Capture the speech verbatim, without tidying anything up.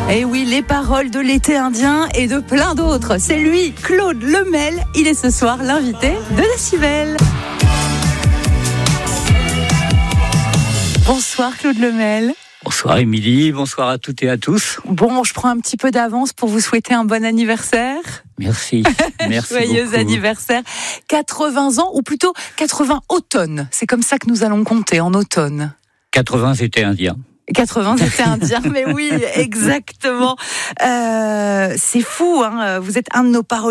Et oui, les paroles de l'été indien et de plein d'autres. C'est lui, Claude Lemel. Il est ce soir l'invité de Décibel. Bonsoir Claude Lemel. Bonsoir Émilie, bonsoir à toutes et à tous. Bon, je prends un petit peu d'avance pour vous souhaiter un bon anniversaire. Merci, merci Joyeux beaucoup. anniversaire. quatre-vingts ans, ou plutôt quatre-vingts automnes. C'est comme ça que nous allons compter, en automne. quatre-vingts, c'était indien. quatre-vingts, c'était indien, mais oui, exactement. Euh, c'est fou, hein, vous êtes un de nos paroliers.